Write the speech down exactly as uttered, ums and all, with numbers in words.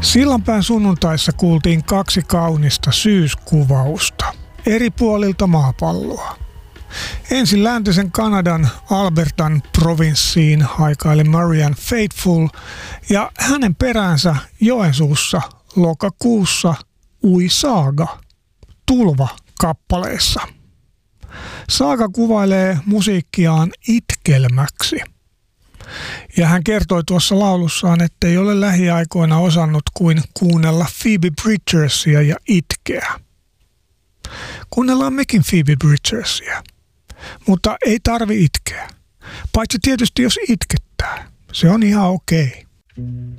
Sillanpään sunnuntaissa kuultiin kaksi kaunista syyskuvausta eri puolilta maapalloa. Ensin läntisen Kanadan Albertan provinssiin haikaili Marianne Faithfull ja hänen peräänsä Joensuussa lokakuussa ui Saaga Tulva-kappaleessa. Saaga kuvailee musiikkiaan itkelmäksi. Ja hän kertoi tuossa laulussaan, että ei ole lähiaikoina osannut kuin kuunnella Phoebe Bridgersia ja itkeä. Kuunnellaan mekin Phoebe Bridgersia, mutta ei tarvi itkeä. Paitsi tietysti jos itkettää. Se on ihan okei.